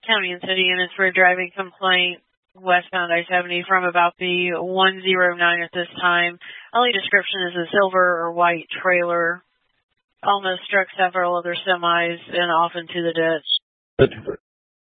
County and City units for a driving complaint westbound I-70 from about the 109 at this time. Only description is a silver or white trailer. Almost struck several other semis and off into the ditch.